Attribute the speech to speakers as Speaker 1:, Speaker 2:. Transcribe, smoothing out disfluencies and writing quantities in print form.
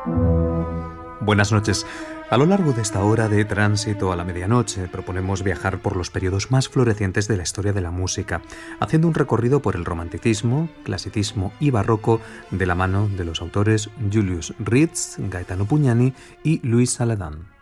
Speaker 1: Buenas noches. A lo largo de esta hora de tránsito a la medianoche proponemos viajar por los periodos más florecientes de la historia de la música, haciendo un recorrido por el romanticismo, clasicismo y barroco de la mano de los autores Julius Ritz, Gaetano Pugnani y Luis Saladán.